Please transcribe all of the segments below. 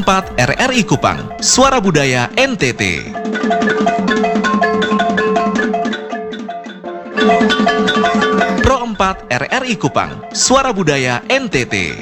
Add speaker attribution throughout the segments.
Speaker 1: 4 RRI Kupang, Suara Budaya NTT. Pro 4 RRI Kupang, Suara Budaya NTT.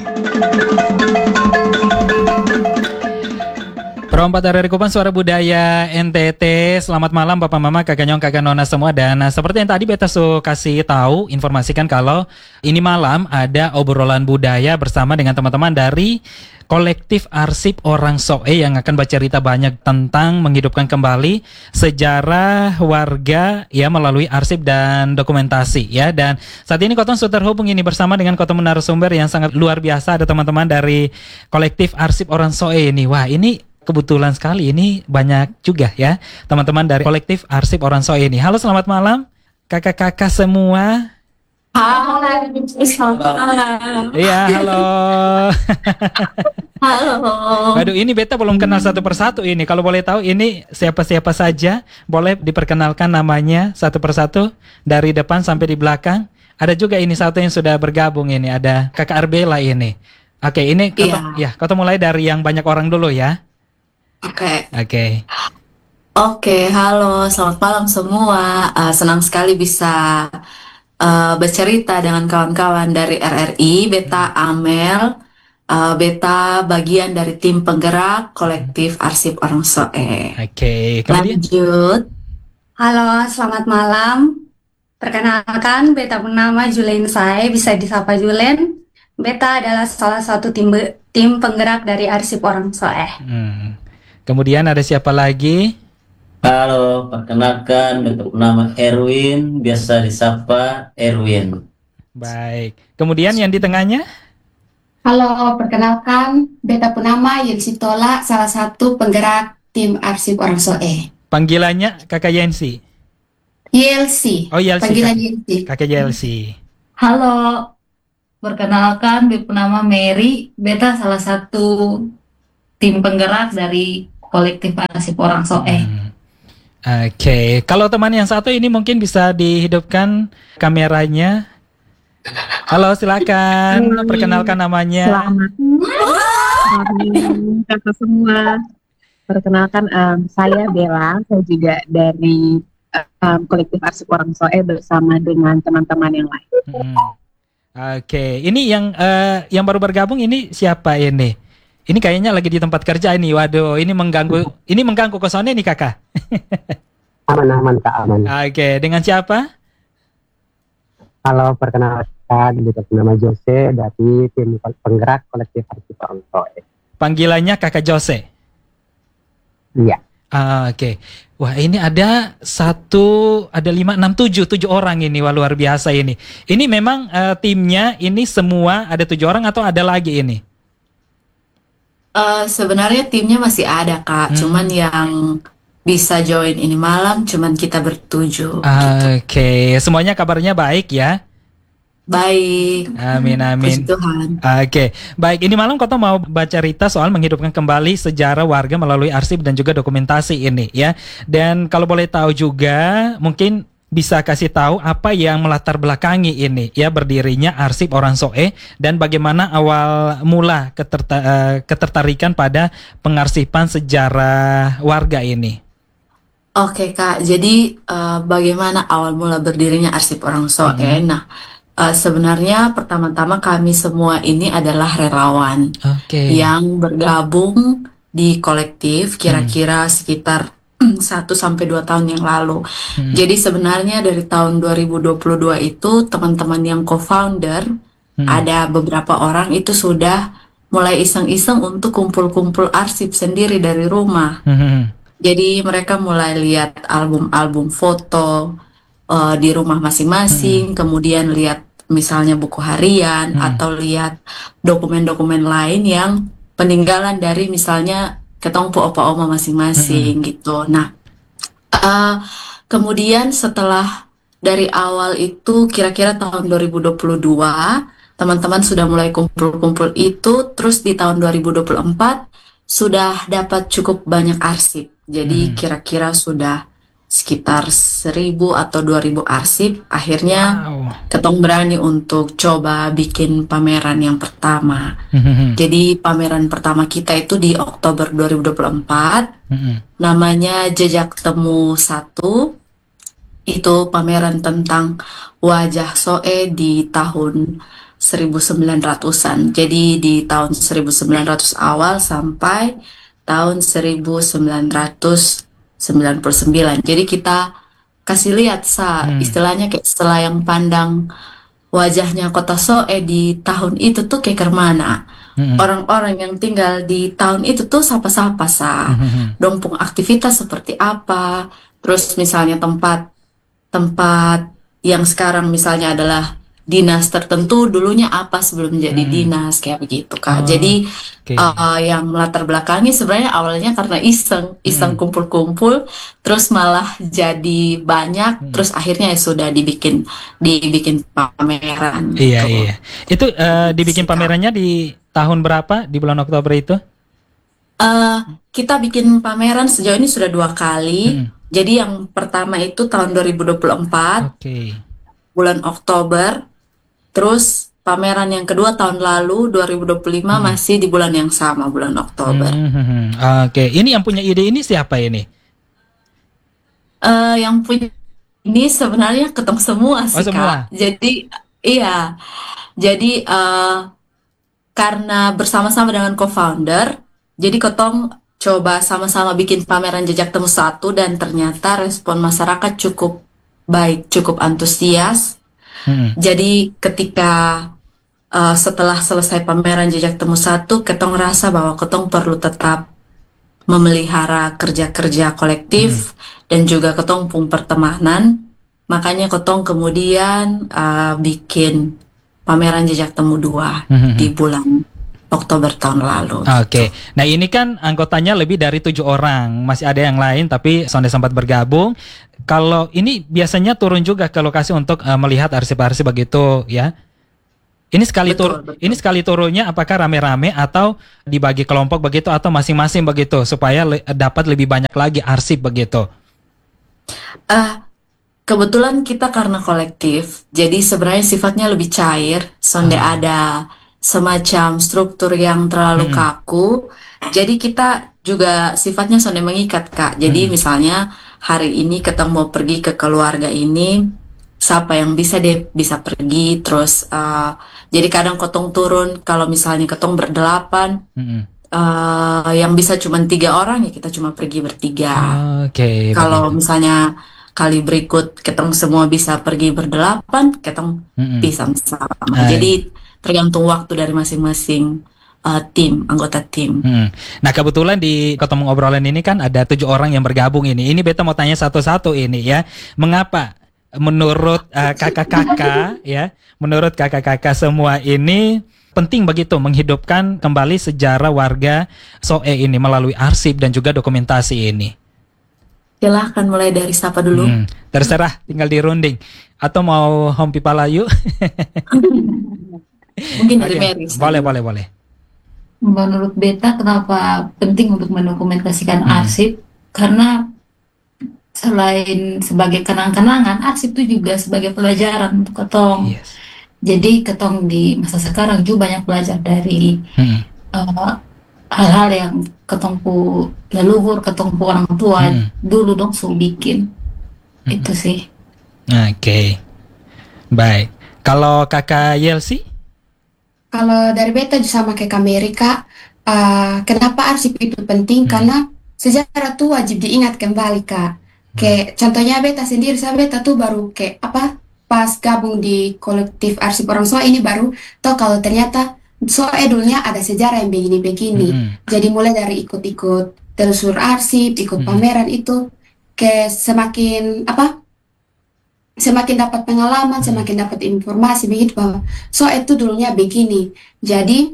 Speaker 2: Pro 4 RRI Kupang, Suara Budaya NTT. Selamat malam Bapak Mama, Kakak Nyong, Kakak Nona semua. Dan seperti yang tadi Beta kasih tahu, informasikan kalau ini malam ada obrolan budaya bersama dengan teman-teman dari Kolektif Arsip Orang Soe yang akan bercerita banyak tentang menghidupkan kembali sejarah warga ya melalui arsip dan dokumentasi ya. Dan saat ini Koton sudah terhubung ini bersama dengan Koton narasumber yang sangat luar biasa. Ada teman-teman dari Kolektif Arsip Orang Soe ini. Wah, ini kebetulan sekali, ini banyak juga ya teman-teman dari Kolektif Arsip Orang Soe ini. Halo, selamat malam kakak-kakak semua.
Speaker 3: Halo.
Speaker 2: Iya, halo.
Speaker 3: Halo.
Speaker 2: Waduh, ini Beta belum kenal satu persatu ini. Kalau boleh tahu ini siapa-siapa saja, boleh diperkenalkan namanya satu persatu dari depan sampai di belakang. Ada juga ini satu yang sudah bergabung ini, ada Kakak Arbela ini. Oke, ini kita mulai dari yang banyak orang dulu ya.
Speaker 3: Oke, halo, selamat malam semua. Senang sekali bisa bercerita dengan kawan-kawan dari RRI. Beta Amel, Beta bagian dari tim penggerak Kolektif Arsip Orang Soe.
Speaker 2: Oke, kemudian
Speaker 3: Lanjut.
Speaker 4: Halo, selamat malam. Perkenalkan, Beta bernama Julen Sae, bisa disapa Julen. Beta adalah salah satu tim penggerak dari Arsip Orang Soe.
Speaker 2: Kemudian ada siapa lagi?
Speaker 5: Halo, perkenalkan, bentuk nama Erwin, biasa disapa Erwin.
Speaker 2: Baik. Kemudian yang di tengahnya?
Speaker 6: Halo, perkenalkan, Beta Punama Yelsitola, salah satu penggerak tim Arsip Orang Soe.
Speaker 2: Panggilannya Kakak Yensi.
Speaker 6: Yelsi.
Speaker 2: Oh, Yelsi.
Speaker 6: Panggilan Yelsi.
Speaker 2: Kakak Yelsi.
Speaker 7: Halo, perkenalkan, Beta nama Mary, Beta salah satu tim penggerak dari Kolektif Arsip Orang Soe.
Speaker 2: Oke, kalau teman yang satu ini mungkin bisa dihidupkan kameranya. Halo, silakan perkenalkan namanya.
Speaker 8: Selamat malam kakak semua. Perkenalkan saya Bella, saya juga dari Kolektif Arsip Orang Soe bersama dengan teman-teman yang lain.
Speaker 2: Oke, ini yang baru bergabung ini siapa ini? Ini kayaknya lagi di tempat kerja ini. Waduh, ini mengganggu kosonnya nih kakak.
Speaker 9: Aman Kak, aman.
Speaker 2: Oke, dengan siapa?
Speaker 9: Halo, perkenalkan, nama Jose dari tim penggerak Kolektif Arsip Orang Soe.
Speaker 2: Panggilannya kakak Jose.
Speaker 9: Iya.
Speaker 2: Oke. Wah, ini ada 5, 6, 7 orang ini. Wah, luar biasa ini. Ini memang timnya ini semua ada 7 orang atau ada lagi ini?
Speaker 3: Sebenarnya timnya masih ada Kak, cuman yang bisa join ini malam cuman kita bertujuh.
Speaker 2: Oke, semuanya kabarnya baik ya?
Speaker 3: Baik.
Speaker 2: Amin.
Speaker 3: Puji Tuhan.
Speaker 2: Oke, baik. Ini malam Koto mau baca cerita soal menghidupkan kembali sejarah warga melalui arsip dan juga dokumentasi ini ya. Dan kalau boleh tahu juga, mungkin bisa kasih tahu apa yang melatar belakangi ini ya berdirinya Arsip Orang Soe dan bagaimana awal mula ketertarikan pada pengarsipan sejarah warga ini.
Speaker 3: Oke Kak, jadi bagaimana awal mula berdirinya Arsip Orang Soe? Nah, sebenarnya pertama-tama kami semua ini adalah relawan yang bergabung di kolektif kira-kira sekitar 1-2 tahun yang lalu. Jadi sebenarnya dari tahun 2022 itu teman-teman yang co-founder ada beberapa orang itu sudah mulai iseng-iseng untuk kumpul-kumpul arsip sendiri dari rumah. Jadi mereka mulai lihat album-album foto di rumah masing-masing, kemudian lihat misalnya buku harian atau lihat dokumen-dokumen lain yang peninggalan dari misalnya ketong po opa oma masing-masing gitu. Nah, kemudian setelah dari awal itu kira-kira tahun 2022 teman-teman sudah mulai kumpul-kumpul itu, terus di tahun 2024 sudah dapat cukup banyak arsip. Jadi kira-kira sudah sekitar 1.000 atau 2.000 arsip. Akhirnya ketong berani untuk coba bikin pameran yang pertama. Jadi pameran pertama kita itu di Oktober 2024. Namanya Jejak Temu 1. Itu pameran tentang wajah Soe di tahun 1900-an. Jadi di tahun 1900 awal sampai tahun 1999. Jadi kita kasih lihat istilahnya kayak setelah yang pandang wajahnya kota Soe di tahun itu tuh kayak kemana. Orang-orang yang tinggal di tahun itu tuh sapa-sapa dompung aktivitas seperti apa. Terus misalnya tempat yang sekarang misalnya adalah dinas tertentu, dulunya apa sebelum menjadi dinas, kayak begitu Kak. Jadi yang latar belakangi sebenarnya awalnya karena iseng kumpul-kumpul, terus malah jadi banyak, terus akhirnya ya sudah dibikin pameran.
Speaker 2: Iya. Itu dibikin pamerannya di tahun berapa, di bulan Oktober itu?
Speaker 3: Kita bikin pameran sejauh ini sudah 2 kali. Jadi yang pertama itu tahun 2024, bulan Oktober. Terus pameran yang kedua tahun lalu 2025 masih di bulan yang sama, bulan Oktober.
Speaker 2: Ini yang punya ide ini siapa ini?
Speaker 3: Yang punya ini sebenarnya ketemu semua sih
Speaker 2: semua.
Speaker 3: Kak. Jadi iya. Jadi karena bersama-sama dengan co-founder, jadi ketong coba sama-sama bikin pameran Jejak Temu 1, dan ternyata respon masyarakat cukup baik, cukup antusias. Jadi ketika setelah selesai pameran Jejak Temu 1, ketong rasa bahwa ketong perlu tetap memelihara kerja-kerja kolektif dan juga ketong pun pertemanan. Makanya ketong kemudian bikin pameran Jejak Temu 2 di bulan Oktober tahun lalu.
Speaker 2: Nah ini kan anggotanya lebih dari 7 orang, masih ada yang lain tapi Sonde sempat bergabung. Kalau ini biasanya turun juga ke lokasi untuk melihat arsip-arsip begitu ya? Ini sekali turunnya apakah rame-rame atau dibagi kelompok begitu atau masing-masing begitu supaya dapat lebih banyak lagi arsip begitu?
Speaker 3: Kebetulan kita karena kolektif, jadi sebenarnya sifatnya lebih cair. Sonde ada semacam struktur yang terlalu kaku. Jadi kita juga sifatnya sonde mengikat Kak. Jadi misalnya hari ini ketong mau pergi ke keluarga ini, siapa yang bisa bisa pergi. Terus jadi kadang ketong turun, kalau misalnya ketong berdelapan, yang bisa cuma 3 orang ya kita cuma pergi bertiga. Kalau misalnya kali berikut ketong semua bisa pergi berdelapan, ketong bisa sama. Jadi tergantung waktu dari masing-masing anggota tim.
Speaker 2: Nah kebetulan di ketemu obrolan ini kan ada 7 orang yang bergabung ini. Ini beta mau tanya satu-satu ini ya. Mengapa menurut kakak-kakak ya, menurut kakak-kakak semua ini penting begitu menghidupkan kembali sejarah warga Soe ini melalui arsip dan juga dokumentasi ini?
Speaker 3: Silahkan mulai dari siapa dulu?
Speaker 2: Terserah, tinggal dirunding. Atau mau Hompi Palayu?
Speaker 3: Mungkin dari Mary.
Speaker 2: Boleh.
Speaker 7: Menurut beta kenapa penting untuk mendokumentasikan arsip? Karena selain sebagai kenang-kenangan, arsip itu juga sebagai pelajaran untuk ketong. Jadi ketong di masa sekarang juga banyak belajar dari hal-hal yang ketongku leluhur, ketongku orang tua dulu dong bikin. Itu sih.
Speaker 2: Baik. Kalau kakak Yelsi?
Speaker 6: Kalau dari beta sama kayak Amerika, kenapa arsip itu penting? Karena sejarah tuh wajib diingat kembali Kak. Kayak contohnya beta sendiri, beta tuh baru kayak pas gabung di kolektif arsip orang Soe ini baru toh kalau ternyata Soe dulunya ada sejarah yang begini-begini. Jadi mulai dari ikut-ikut telusur arsip, ikut pameran itu, kayak semakin dapat pengalaman, semakin dapat informasi begitu bahwa Soe itu dulunya begini. Jadi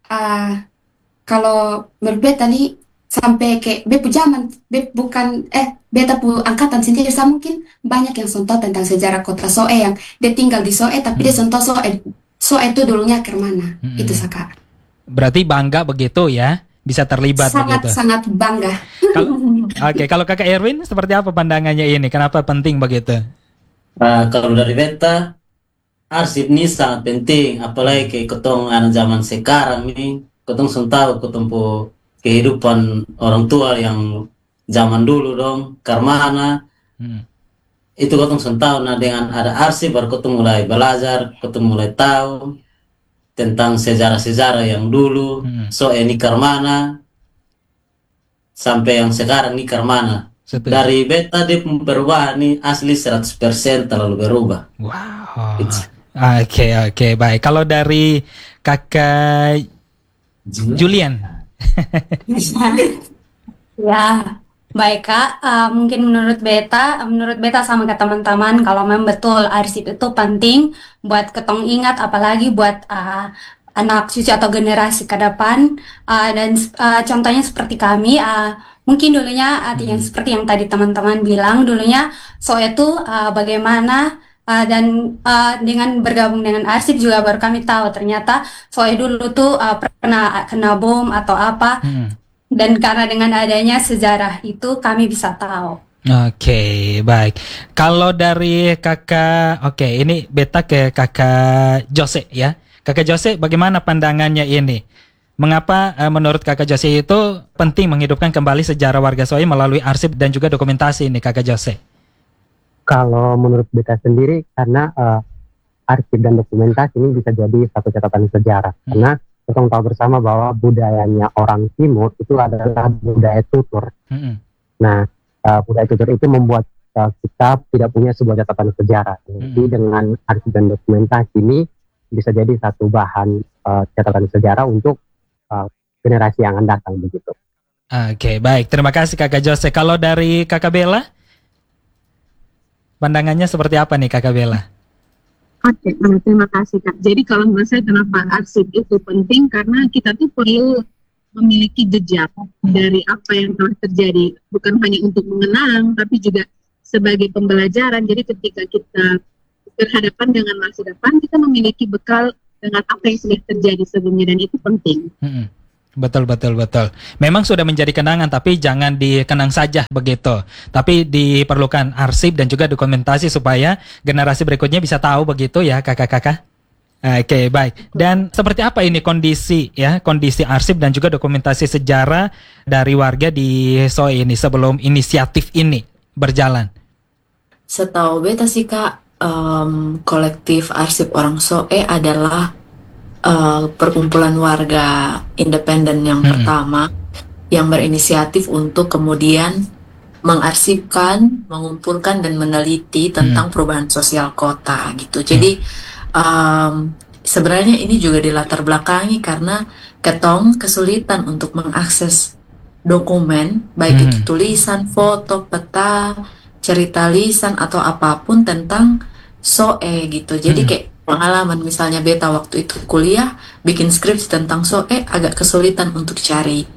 Speaker 6: kalau menurut beta nih sampai kayak bepu zaman, beta pu angkatan sendiri mungkin banyak yang sonto tentang sejarah kota Soe yang dia tinggal di Soe tapi dia sonto Soe itu dulunya kemana. Itu Saka.
Speaker 2: Berarti bangga begitu ya. bisa terlibat begitu.
Speaker 6: Sangat-sangat bangga.
Speaker 2: Oke, kalau Kakak Erwin seperti apa pandangannya ini? Kenapa penting begitu?
Speaker 5: Kalau dari beta, arsip ini sangat penting, apalagi kayak ketong anak zaman sekarang nih, ketong sudah tahu ketong kehidupan orang tua yang zaman dulu dong, karmana. Itu ketong sudah tahu. Nah, dengan ada arsip baru ketong mulai belajar, ketong mulai tahu tentang sejarah-sejarah yang dulu, so ini karmana sampai yang sekarang nih karmana. Dari beta dia perubahan nih asli 100% terlalu berubah.
Speaker 2: Wow. Oke, baik. Kalau dari Kakak Julian.
Speaker 4: Ya, baik Kak. Mungkin menurut beta sama ke teman-teman, kalau memang betul arsip itu penting buat ketong ingat, apalagi buat anak cucu atau generasi ke depan. Dan contohnya seperti kami, mungkin dulunya yang seperti yang tadi teman-teman bilang, dulunya itu bagaimana. Dan dengan bergabung dengan arsip juga baru kami tahu ternyata dulu tuh pernah kena bom atau apa. Dan karena dengan adanya sejarah itu kami bisa tahu.
Speaker 2: Oke, baik. Kalau dari Kakak, ini beta ke Kakak Jose ya. Kakak Jose, bagaimana pandangannya ini? Mengapa menurut Kakak Jose itu penting menghidupkan kembali sejarah warga Soe melalui arsip dan juga dokumentasi ini, Kakak Jose?
Speaker 9: Kalau menurut beta sendiri, karena arsip dan dokumentasi ini bisa jadi satu catatan sejarah. Karena kita tahu bersama bahwa budayanya orang Timur itu adalah budaya tutur. Nah, budaya tutur itu membuat kita tidak punya sebuah catatan sejarah. Jadi dengan arsip dan dokumentasi ini bisa jadi satu bahan catatan sejarah untuk generasi yang akan datang begitu.
Speaker 2: Oke, baik. Terima kasih Kakak Jose. Kalau dari Kakak Bella, pandangannya seperti apa nih Kakak Bella?
Speaker 8: Oke, terima kasih Kak. Jadi kalau menurut saya kenapa arsip itu penting, karena kita tuh perlu memiliki jejak dari apa yang telah terjadi, bukan hanya untuk mengenang, tapi juga sebagai pembelajaran. Jadi ketika kita berhadapan dengan masa depan, kita memiliki bekal dengan apa yang sudah terjadi sebelumnya, dan itu penting.
Speaker 2: Betul. Memang sudah menjadi kenangan, tapi jangan dikenang saja begitu. Tapi diperlukan arsip dan juga dokumentasi supaya generasi berikutnya bisa tahu begitu ya kakak-kakak. Oke, baik. Dan seperti apa ini kondisi arsip dan juga dokumentasi sejarah dari warga di Soe ini sebelum inisiatif ini berjalan?
Speaker 3: Setahu beta sih Kak, kolektif arsip orang Soe adalah perkumpulan warga independen yang pertama yang berinisiatif untuk kemudian mengarsipkan, mengumpulkan dan meneliti tentang perubahan sosial kota gitu. Jadi sebenarnya ini juga dilatar belakangi karena ketong kesulitan untuk mengakses dokumen, baik itu tulisan, foto, peta, cerita lisan atau apapun tentang Soe gitu. Jadi kayak pengalaman misalnya beta waktu itu kuliah bikin skripsi tentang Soe agak kesulitan untuk cari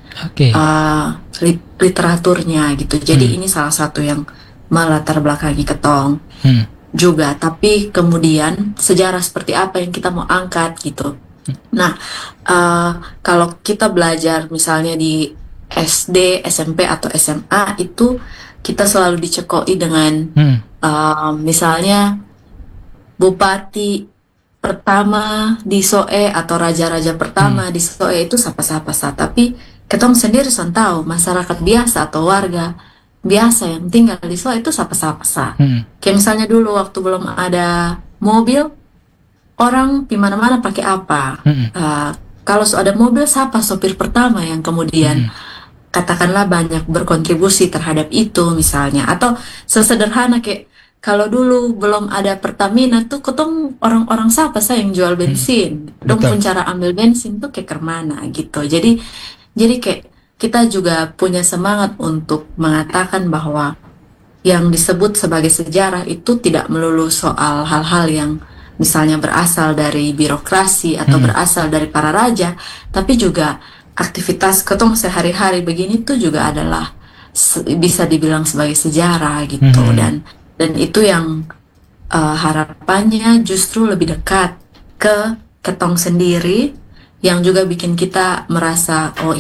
Speaker 3: literaturnya gitu. Jadi ini salah satu yang melatar belakangi ketong juga. Tapi kemudian sejarah seperti apa yang kita mau angkat gitu. Nah, kalau kita belajar misalnya di SD, SMP atau SMA itu kita selalu dicekoi dengan misalnya bupati pertama di Soe atau raja-raja pertama di Soe itu siapa-siapa. Tapi ketong sendiri tahu masyarakat biasa atau warga biasa yang tinggal di Soe itu siapa-siapa. Kayak misalnya dulu waktu belum ada mobil, orang di mana-mana pakai apa? Kalau ada mobil, siapa sopir pertama yang kemudian katakanlah banyak berkontribusi terhadap itu misalnya. Atau sesederhana kayak kalau dulu belum ada Pertamina tuh ketong orang-orang siapa yang jual bensin. Dong pun cara ambil bensin tuh kayak kemana gitu. Jadi kayak kita juga punya semangat untuk mengatakan bahwa yang disebut sebagai sejarah itu tidak melulu soal hal-hal yang misalnya berasal dari birokrasi atau berasal dari para raja, tapi juga aktivitas ketong sehari-hari begini tuh juga adalah bisa dibilang sebagai sejarah gitu. Dan itu yang harapannya justru lebih dekat ke ketong sendiri, yang juga bikin kita merasa oh ya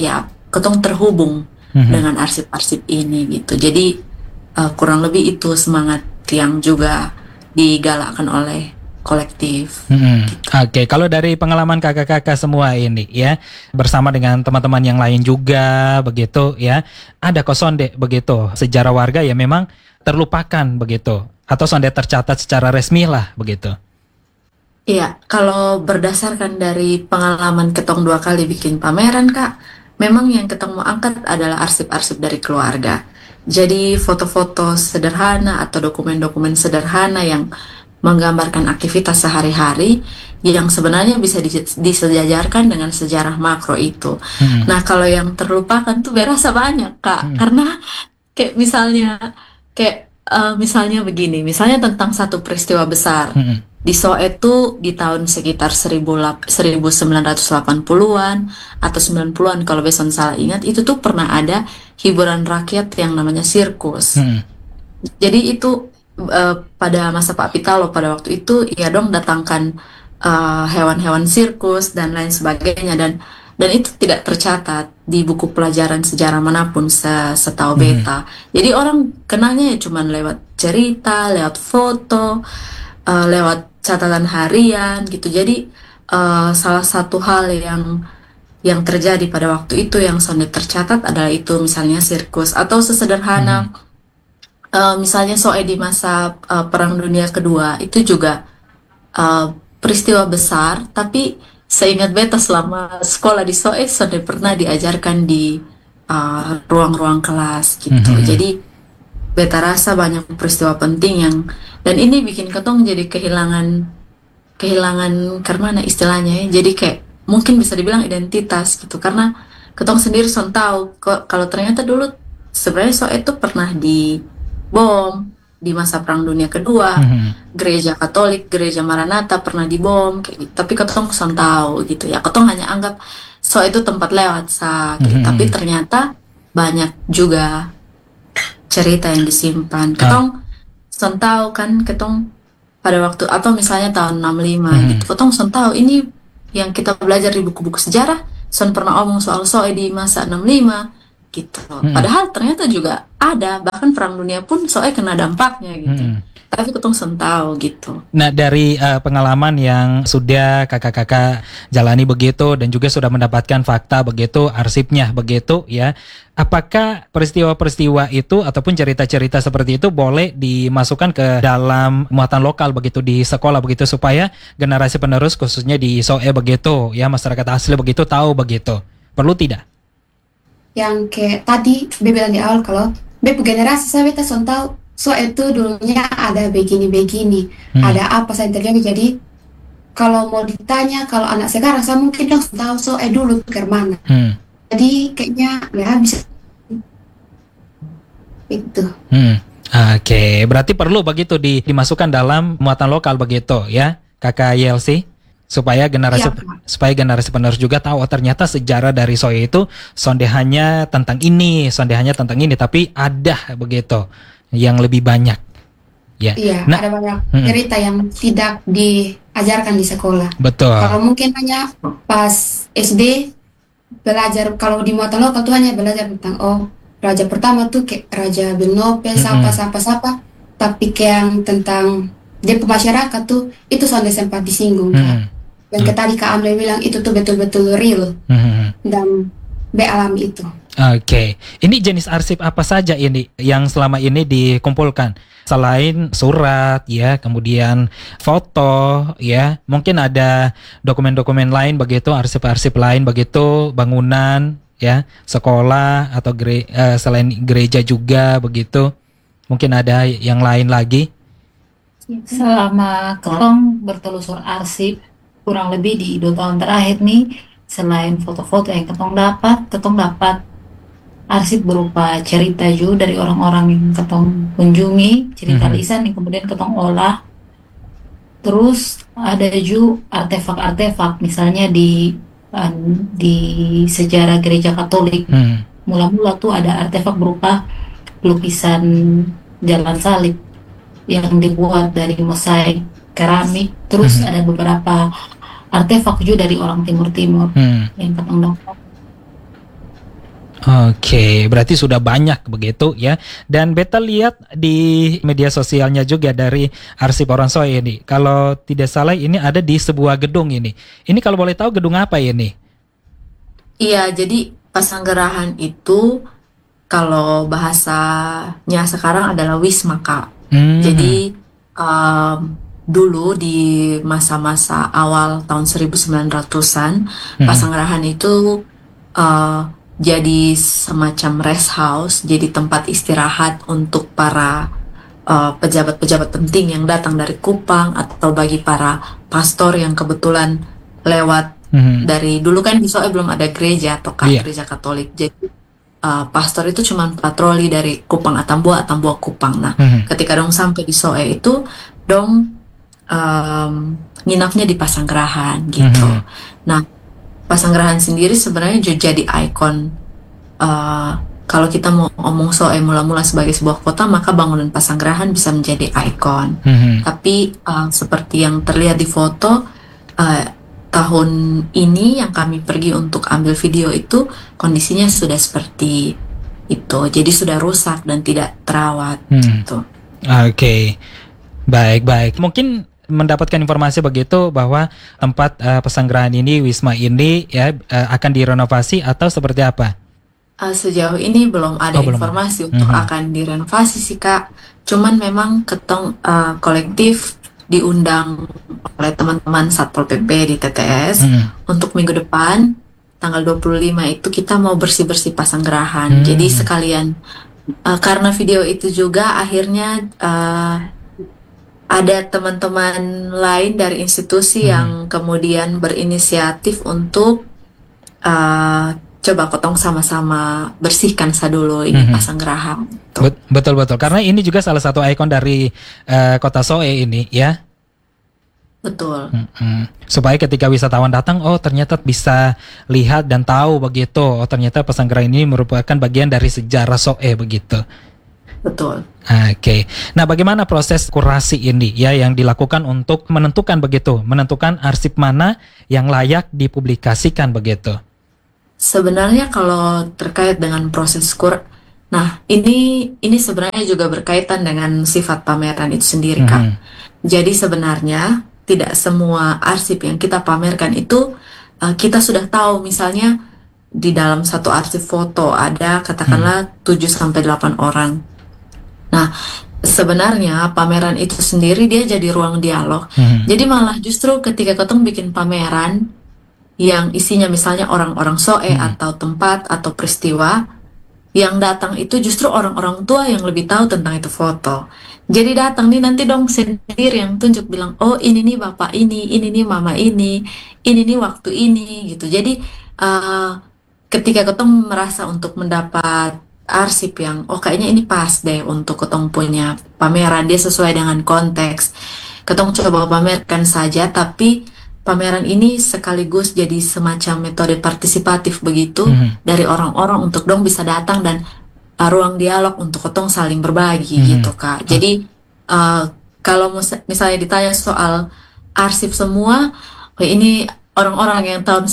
Speaker 3: ketong terhubung dengan arsip-arsip ini gitu. Jadi kurang lebih itu semangat yang juga digalakkan oleh kolektif.
Speaker 2: Oke, kalau dari pengalaman kakak-kakak semua ini ya, bersama dengan teman-teman yang lain juga begitu ya, ada kok sonde begitu sejarah warga ya memang terlupakan begitu, atau sonde tercatat secara resmi lah begitu.
Speaker 3: Iya, kalau berdasarkan dari pengalaman ketong 2 kali bikin pameran Kak, memang yang ketong mau angkat adalah arsip-arsip dari keluarga. Jadi foto-foto sederhana atau dokumen-dokumen sederhana yang menggambarkan aktivitas sehari-hari yang sebenarnya bisa disejajarkan dengan sejarah makro itu. Nah, kalau yang terlupakan tuh berasa banyak Kak, karena kayak misalnya begini, misalnya tentang satu peristiwa besar. Di Soe itu di tahun sekitar 1980-an atau 90-an kalau Beson salah ingat, itu tuh pernah ada hiburan rakyat yang namanya sirkus. Jadi itu pada masa Pak Pitalo pada waktu itu ya dong datangkan hewan-hewan sirkus dan lain sebagainya, dan itu tidak tercatat di buku pelajaran sejarah manapun setahu beta. Jadi orang kenalnya ya cuman lewat cerita, lewat foto, lewat catatan harian gitu. Jadi salah satu hal yang terjadi pada waktu itu yang sonde tercatat adalah itu, misalnya sirkus atau sesederhana misalnya Soe di masa Perang Dunia Kedua itu juga peristiwa besar, tapi seingat beta selama sekolah di Soe sonde pernah diajarkan di ruang-ruang kelas gitu. Jadi beta rasa banyak peristiwa penting dan ini bikin ketong jadi kehilangan karena istilahnya ya. Jadi kayak mungkin bisa dibilang identitas gitu, karena ketong sendiri son tahu kalau ternyata dulu sebenarnya Soe itu pernah dibom di masa Perang Dunia Kedua. Gereja Katolik, Gereja Maranatha pernah dibom kayak gitu. Tapi ketong son tahu gitu ya. Ketong hanya anggap Soe itu tempat lewat gitu. Tapi ternyata banyak juga cerita yang disimpan. Ketong son tahu kan, ketong pada waktu atau misalnya tahun 65 gitu. Ketong son tahu ini yang kita belajar di buku-buku sejarah, son pernah omong soal Soe di masa 65 gitu. Padahal ternyata juga ada, bahkan Perang Dunia pun Soe kena dampaknya gitu. Tapi ketong son tahu gitu.
Speaker 2: Nah, dari pengalaman yang sudah kakak-kakak jalani begitu dan juga sudah mendapatkan fakta begitu, arsipnya begitu ya, apakah peristiwa-peristiwa itu ataupun cerita-cerita seperti itu boleh dimasukkan ke dalam muatan lokal begitu di sekolah begitu, supaya generasi penerus khususnya di Soe begitu ya, masyarakat asli begitu tahu begitu, perlu tidak?
Speaker 6: Yang kayak tadi Be bilang di awal, kalau Be generasi saya beta son tahu Soe itu dulunya ada begini-begini, ada apa yang terjadi. Jadi kalau mau ditanya, kalau anak sekarang saya mungkin dong tahu Soe dulu ke mana. Jadi kayaknya ya bisa itu.
Speaker 2: Oke, berarti perlu begitu dimasukkan dalam muatan lokal begitu ya, Kakak Yelsi, supaya generasi penerus juga tahu, oh ternyata sejarah dari Soe itu sonde hanya tentang ini, tapi ada begitu yang lebih banyak. Ya.
Speaker 6: Iya, ada banyak cerita yang tidak diajarkan di sekolah.
Speaker 2: Betul.
Speaker 6: Kalau mungkin hanya pas SD belajar, kalau di muatan lokal tuh hanya belajar tentang raja pertama tuh kayak Raja Benope, siapa. Tapi kayak yang tentang dia masyarakat tuh itu sudah sempat disinggung Kak. Dan tadi Kak Amle bilang itu tuh betul-betul real dan Be alami itu.
Speaker 2: Oke. Ini jenis arsip apa saja ini yang selama ini dikumpulkan? Selain surat ya, kemudian foto ya, mungkin ada dokumen-dokumen lain begitu, arsip-arsip lain begitu, bangunan ya, sekolah atau selain gereja juga begitu. Mungkin ada yang lain lagi.
Speaker 7: Selama ketong bertelusur arsip kurang lebih di 2 tahun terakhir nih, selain foto-foto yang ketong dapat arsip berupa cerita juga dari orang-orang yang ketong kunjungi, cerita lisan yang kemudian ketong olah. Terus ada juga artefak-artefak, misalnya di sejarah gereja Katolik. Mula-mula tuh ada artefak berupa lukisan jalan salib yang dibuat dari mosaik keramik. Terus ada beberapa artefak juga dari orang Timur yang ketong dapat.
Speaker 2: Oke, berarti sudah banyak begitu ya. Dan beta lihat di media sosialnya juga dari arsip Orang Soe ini. Kalau tidak salah ini ada di sebuah gedung ini. Ini kalau boleh tahu gedung apa ini?
Speaker 3: Iya, jadi Pasanggerahan itu kalau bahasanya sekarang adalah Wisma, Kak. Jadi dulu di masa-masa awal tahun 1900-an, Pasanggerahan itu jadi semacam rest house, jadi tempat istirahat untuk para pejabat-pejabat penting yang datang dari Kupang atau bagi para pastor yang kebetulan lewat dari dulu kan di Soe belum ada gereja atau gereja Katolik, jadi pastor itu cuma patroli dari Kupang Atambua Kupang. Nah, ketika dong sampai di Soe itu dong nginapnya di Pasanggerahan gitu. Nah, Pasanggerahan sendiri sebenarnya jadi ikon. Kalau kita mau ngomong Soe mula-mula sebagai sebuah kota, maka bangunan Pasanggerahan bisa menjadi ikon. Tapi seperti yang terlihat di foto, tahun ini yang kami pergi untuk ambil video itu kondisinya sudah seperti itu. Jadi sudah rusak dan tidak terawat. Gitu.
Speaker 2: Oke. Baik. Mungkin mendapatkan informasi begitu bahwa tempat Pasanggerahan ini, Wisma ini ya akan direnovasi atau seperti apa?
Speaker 3: Sejauh ini belum ada informasi untuk akan direnovasi sih, Kak. Cuman memang ketong kolektif diundang oleh teman-teman Satpol PP di TTS untuk minggu depan tanggal 25 itu kita mau bersih-bersih Pasanggerahan. Jadi sekalian karena video itu juga akhirnya ada teman-teman lain dari institusi yang kemudian berinisiatif untuk coba kotong sama-sama bersihkan dulu ini Pasanggerahan.
Speaker 2: Betul. Karena ini juga salah satu ikon dari kota Soe ini ya.
Speaker 3: Betul.
Speaker 2: Supaya ketika wisatawan datang, oh ternyata bisa lihat dan tahu begitu. Oh ternyata Pasanggerahan ini merupakan bagian dari sejarah Soe begitu.
Speaker 3: Betul.
Speaker 2: Oke. Nah, bagaimana proses kurasi ini ya yang dilakukan untuk menentukan arsip mana yang layak dipublikasikan begitu?
Speaker 3: Sebenarnya kalau terkait dengan proses nah ini sebenarnya juga berkaitan dengan sifat pameran itu sendiri, Kak. Jadi sebenarnya tidak semua arsip yang kita pamerkan itu kita sudah tahu. Misalnya di dalam satu arsip foto ada katakanlah 7-8 orang. Nah, sebenarnya pameran itu sendiri dia jadi ruang dialog. Jadi malah justru ketika ketemu bikin pameran yang isinya misalnya orang-orang Soe atau tempat atau peristiwa, yang datang itu justru orang-orang tua yang lebih tahu tentang itu foto. Jadi datang nih nanti dong sendiri yang tunjuk bilang, oh ini nih bapak ini nih mama ini nih waktu ini gitu. Jadi ketika ketemu merasa untuk mendapat arsip yang kayaknya ini pas deh untuk ketong punya pameran, dia sesuai dengan konteks, ketong coba pamerkan saja. Tapi pameran ini sekaligus jadi semacam metode partisipatif begitu dari orang-orang untuk dong bisa datang dan ruang dialog untuk ketong saling berbagi gitu, Kak. Jadi kalau misalnya ditanya soal arsip semua, ini orang-orang yang tahun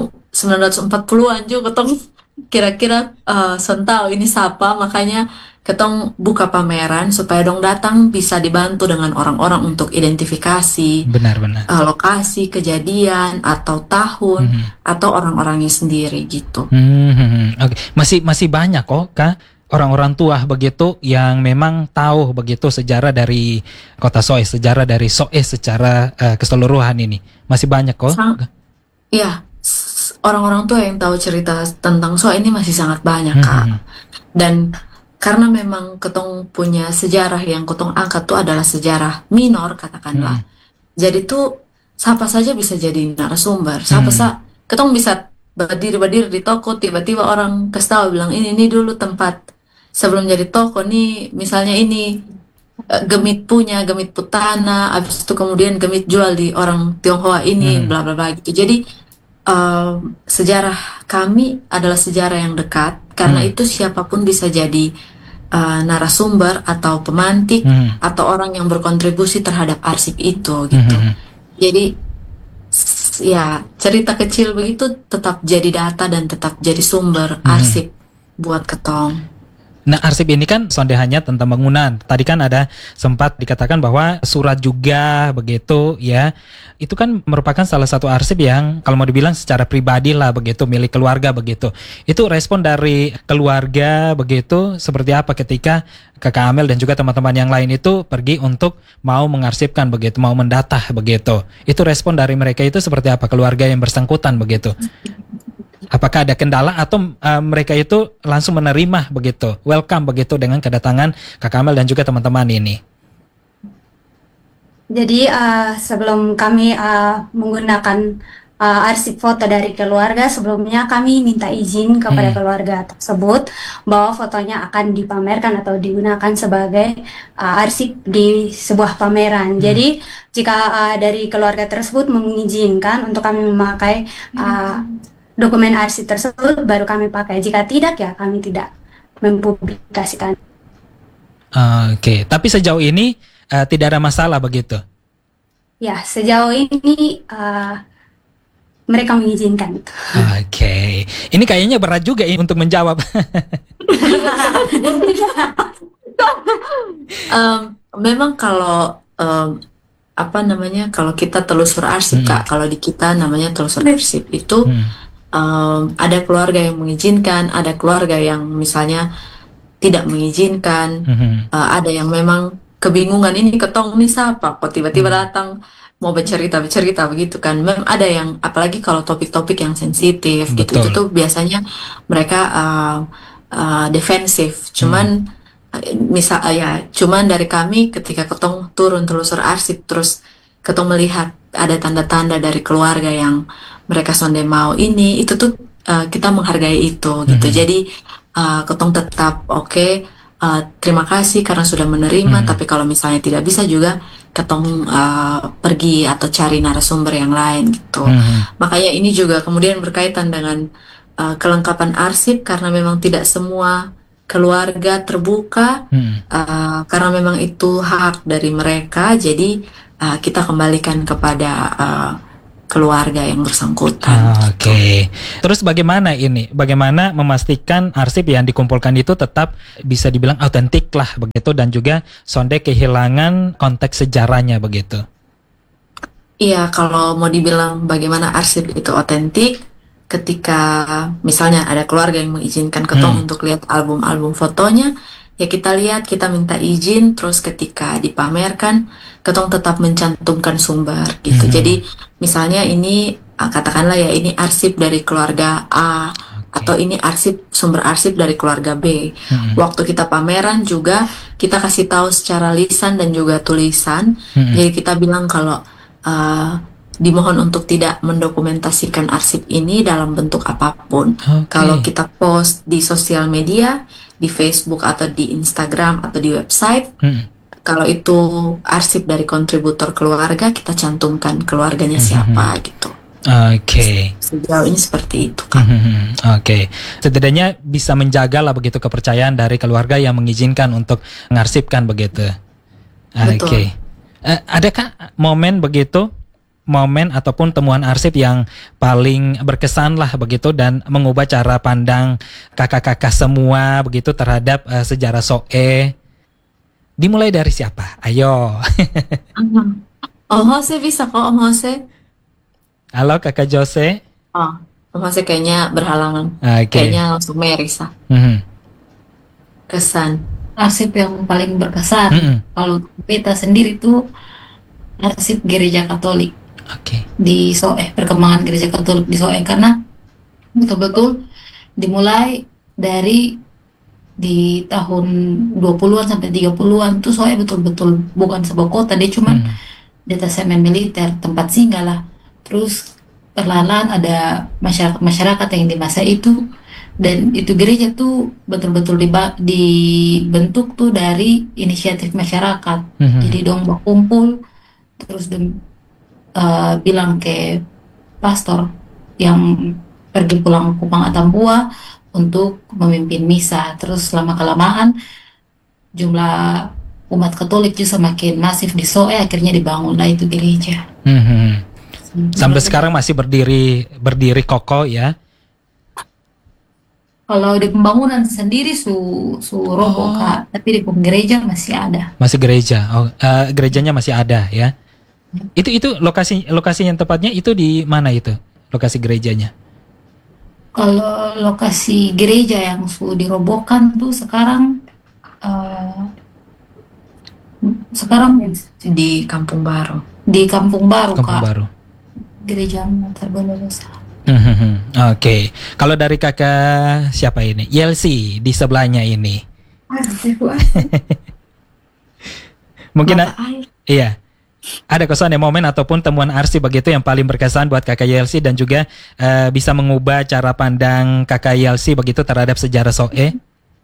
Speaker 3: 1940-an juga ketong kira-kira sentau ini siapa, makanya ketong buka pameran supaya dong datang bisa dibantu dengan orang-orang untuk identifikasi
Speaker 2: benar-benar
Speaker 3: lokasi kejadian atau tahun atau orang-orangnya sendiri gitu.
Speaker 2: Oke. Masih banyak kok, Kak, orang-orang tua begitu yang memang tahu begitu sejarah dari kota Soe, sejarah dari Soe secara keseluruhan ini. Masih banyak kok.
Speaker 3: Iya. Orang-orang tua yang tahu cerita tentang Soe ini masih sangat banyak, Kak. Dan karena memang ketong punya sejarah yang ketong angkat tuh adalah sejarah minor katakanlah. Jadi tuh siapa saja bisa jadi narasumber. Ketong bisa berdiri di toko, tiba-tiba orang kasih tahu bilang ini dulu tempat sebelum jadi toko nih, misalnya ini Gemit Putana, habis itu kemudian Gemit jual di orang Tionghoa ini, bla bla bla gitu. Jadi sejarah kami adalah sejarah yang dekat, karena itu siapapun bisa jadi narasumber atau pemantik atau orang yang berkontribusi terhadap arsip itu gitu. Jadi ya cerita kecil begitu tetap jadi data dan tetap jadi sumber arsip buat ketong.
Speaker 2: Nah, arsip ini kan sonde hanya tentang bangunan. Tadi kan ada sempat dikatakan bahwa surat juga begitu ya. Itu kan merupakan salah satu arsip yang kalau mau dibilang secara pribadi lah begitu, milik keluarga begitu. Itu respon dari keluarga begitu seperti apa ketika Kakak Amel dan juga teman-teman yang lain itu pergi untuk mau mengarsipkan begitu, mau mendata begitu. Itu respon dari mereka itu seperti apa, keluarga yang bersangkutan begitu? Apakah ada kendala atau mereka itu langsung menerima begitu, welcome begitu dengan kedatangan Kak Amel dan juga teman-teman ini?
Speaker 4: Jadi sebelum kami menggunakan arsip foto dari keluarga, sebelumnya kami minta izin kepada keluarga tersebut bahwa fotonya akan dipamerkan atau digunakan sebagai arsip di sebuah pameran. Jadi jika dari keluarga tersebut mengizinkan untuk kami memakai dokumen arsip tersebut, baru kami pakai. Jika tidak, ya kami tidak mempublikasikan.
Speaker 2: Oke, tapi sejauh ini tidak ada masalah begitu?
Speaker 4: Ya, sejauh ini mereka mengizinkan.
Speaker 2: Oke, ini kayaknya berat juga ini untuk menjawab.
Speaker 3: Memang kalau kalau kita telusur arsip, Kak, kalau di kita namanya telusur arsip itu ada keluarga yang mengizinkan, ada keluarga yang misalnya tidak mengizinkan, ada yang memang kebingungan ini ketong nih siapa, kok tiba-tiba datang mau bercerita begitu kan. Memang ada yang apalagi kalau topik-topik yang sensitif gitu, itu tuh biasanya mereka defensif. Cuman cuman dari kami ketika ketong turun telusur arsip terus ketong melihat ada tanda-tanda dari keluarga yang mereka sonde mau ini, itu tuh kita menghargai itu gitu. Jadi ketong tetap oke, terima kasih karena sudah menerima, tapi kalau misalnya tidak bisa juga ketong pergi atau cari narasumber yang lain gitu. Makanya ini juga kemudian berkaitan dengan kelengkapan arsip, karena memang tidak semua keluarga terbuka, karena memang itu hak dari mereka. Jadi kita kembalikan kepada keluarga yang bersangkutan.
Speaker 2: Oke. Terus bagaimana ini? Bagaimana memastikan arsip yang dikumpulkan itu tetap bisa dibilang autentik lah begitu, dan juga sonde kehilangan konteks sejarahnya begitu?
Speaker 3: Iya, kalau mau dibilang bagaimana arsip itu otentik, ketika misalnya ada keluarga yang mengizinkan ketong untuk lihat album-album fotonya, ya kita lihat, kita minta izin, terus ketika dipamerkan ketong tetap mencantumkan sumber gitu. Jadi misalnya ini katakanlah ya ini arsip dari keluarga A, atau ini sumber arsip dari keluarga B. Waktu kita pameran juga kita kasih tahu secara lisan dan juga tulisan. Jadi kita bilang kalau dimohon untuk tidak mendokumentasikan arsip ini dalam bentuk apapun. Kalau kita post di sosial media, di Facebook atau di Instagram atau di website, kalau itu arsip dari kontributor keluarga, kita cantumkan keluarganya siapa gitu.
Speaker 2: Oke.
Speaker 3: Sejauh ini seperti itu, Kak.
Speaker 2: Oke. Setidaknya bisa menjaga lah begitu kepercayaan dari keluarga yang mengizinkan untuk mengarsipkan begitu. Oke. Adakah momen begitu, momen ataupun temuan arsip yang paling berkesan lah begitu dan mengubah cara pandang kakak-kakak semua begitu terhadap sejarah Soe? Dimulai dari siapa? Ayo.
Speaker 3: Om Jose bisa kok, Om Jose.
Speaker 2: Halo Kakak Jose.
Speaker 3: Om Jose kayaknya berhalangan. Kayaknya langsung Merisa. Kesan.
Speaker 7: Arsip yang paling berkesan kalau beta sendiri tuh arsip gereja Katolik. Di Soe, perkembangan gereja Katolik di Soe, karena betul-betul dimulai dari di tahun 20-an sampai 30-an tuh Soe betul-betul bukan sebuah kota, dia cuma detasemen militer, tempat singgah lah. Terus perlahan ada masyarakat yang di masa itu, dan itu gereja tuh betul-betul dibentuk tuh dari inisiatif masyarakat. Jadi dong berkumpul terus bilang ke pastor yang pergi pulang ke Pangatampua untuk memimpin misa. Terus lama-kelamaan jumlah umat Katolik juga semakin masif di Soe, akhirnya dibangunlah itu gereja.
Speaker 2: Sampai sekarang masih berdiri kokoh ya.
Speaker 7: Kalau di pembangunan sendiri su roboh Kak, tapi di gereja masih ada.
Speaker 2: Masih gereja. Oh, gerejanya masih ada ya. Itu lokasi yang tepatnya itu di mana itu? Lokasi gerejanya?
Speaker 7: Kalau lokasi gereja yang dirobohkan tuh sekarang
Speaker 3: Di Kampung Baru.
Speaker 7: di Kampung Baru
Speaker 2: Kampung
Speaker 7: Kak.
Speaker 2: Baru.
Speaker 7: Gereja Terbarusa.
Speaker 2: Oke. Kalau dari kakak siapa ini? Yelsi di sebelahnya ini. Mungkin iya. Ada kesan momen ataupun temuan arsip begitu yang paling berkesan buat kakak Yelsi dan juga bisa mengubah cara pandang kakak Yelsi begitu terhadap sejarah Soe.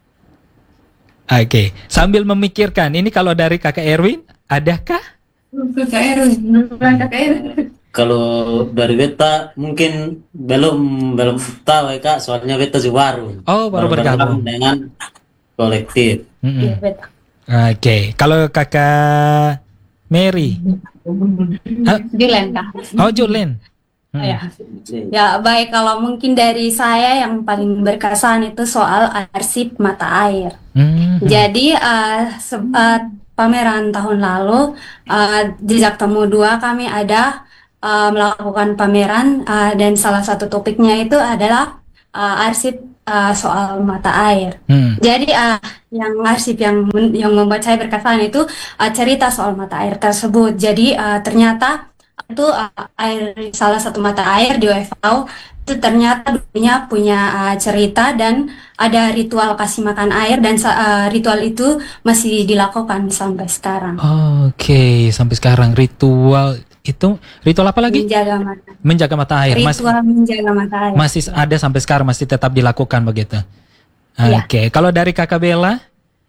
Speaker 2: Oke. Sambil memikirkan, ini kalau dari kakak Erwin, adakah?
Speaker 6: Kakak Erwin.
Speaker 5: Kalau dari beta mungkin belum tahu ya Kak, soalnya beta juga baru.
Speaker 2: Oh, baru bergabung
Speaker 5: dengan kolektif.
Speaker 4: Iya, beta.
Speaker 2: Oke. Kalau kakak Mary,
Speaker 4: Julen Kak.
Speaker 2: oh Julen.
Speaker 4: Ya, baik, kalau mungkin dari saya yang paling berkesan itu soal arsip mata air. Jadi pameran tahun lalu Jejak Temu 2 kami ada melakukan pameran dan salah satu topiknya itu adalah arsip soal mata air. Jadi yang arsip yang membuat saya berkesan itu cerita soal mata air tersebut. Jadi ternyata itu salah satu mata air di WFO itu ternyata dulunya punya cerita dan ada ritual kasih makan air dan ritual itu masih dilakukan sampai sekarang.
Speaker 2: Oke, sampai sekarang ritual apa lagi? Menjaga mata air.
Speaker 4: Ritual menjaga mata air.
Speaker 2: Masih ada sampai sekarang, masih tetap dilakukan begitu. Oke, kalau dari kakak Bella?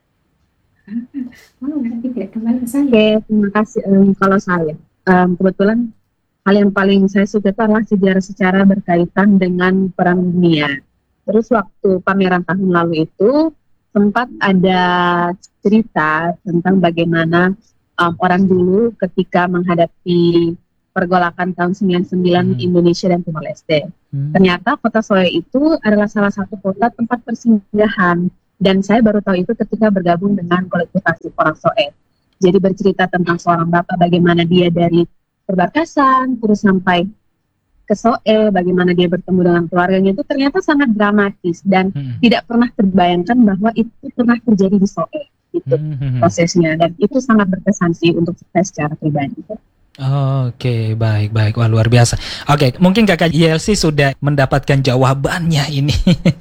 Speaker 8: Oke, terima kasih. Kalau saya, kebetulan hal yang paling saya suka itu adalah sejarah-sejarah berkaitan dengan Perang Dunia. Terus waktu pameran tahun lalu itu sempat ada cerita tentang bagaimana orang dulu ketika menghadapi pergolakan tahun 99 di Indonesia dan Timor Leste. Ternyata kota Soe itu adalah salah satu kota tempat persinggahan. Dan saya baru tahu itu ketika bergabung dengan kolektif arsip orang Soe. Jadi bercerita tentang seorang bapak, bagaimana dia dari Perbatasan terus sampai ke Soe, bagaimana dia bertemu dengan keluarganya, itu ternyata sangat dramatis dan tidak pernah terbayangkan bahwa itu pernah terjadi di Soe. Itu prosesnya, dan itu sangat berkesan sih untuk saya secara pribadi.
Speaker 2: Oke, baik. Wah, luar biasa. Oke, mungkin kakak YLC sudah mendapatkan jawabannya ini.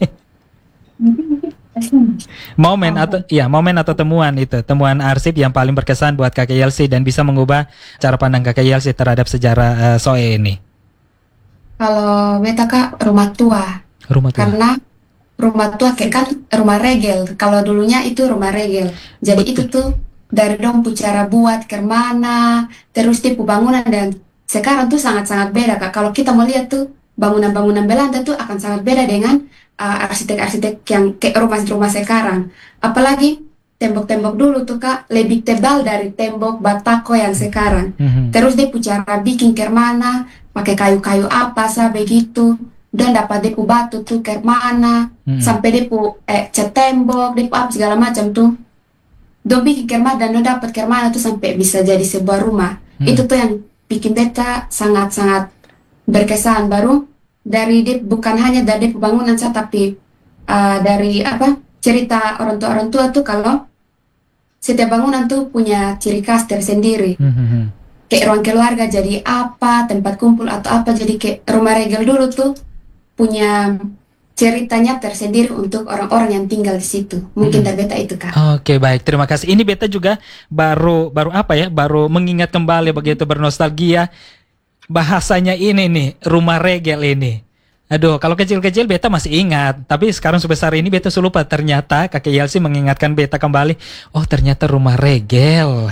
Speaker 2: Momen atau temuan arsip yang paling berkesan buat kakak YLC dan bisa mengubah cara pandang kakak YLC terhadap sejarah Soe ini.
Speaker 6: Kalau beta Kak, rumah tua. Karena rumah tua kayak kan rumah regel. Kalau dulunya itu rumah regel. Jadi itu tuh dari dong cara buat kemana, terus tipe bangunan, dan sekarang tuh sangat-sangat beda Kak. Kalau kita mau lihat tuh bangunan-bangunan Belanda tuh akan sangat beda dengan arsitek-arsitek yang kayak rumah-rumah sekarang. Apalagi tembok-tembok dulu tuh Kak lebih tebal dari tembok batako yang sekarang. Terus dia cara bikin kemana, pakai kayu-kayu apa sah begitu. Dan dapat depu batu tuh kemana, sampai depu cat tembok, depu apa segala macam tuh. Don bikin kemana dan don dapat kemana tuh sampai bisa jadi sebuah rumah. Itu tuh yang bikin beta sangat-sangat berkesan. Baru dari bukan hanya dari pembangunan saja, tapi dari cerita orang tua tuh kalau setiap bangunan tuh punya ciri khas tersendiri. Kayak ruang keluarga jadi apa, tempat kumpul atau apa, jadi kayak rumah regel dulu tuh punya ceritanya tersendiri untuk orang-orang yang tinggal di situ. Mungkin dari beta itu Kak.
Speaker 2: Oke, baik, terima kasih. Ini beta juga baru mengingat kembali begitu, bernostalgia bahasanya ini nih, rumah regel ini. Aduh, kalau kecil-kecil beta masih ingat, tapi sekarang sebesar ini beta lupa. Ternyata kakek Yelsi mengingatkan beta kembali. Oh, ternyata rumah regel.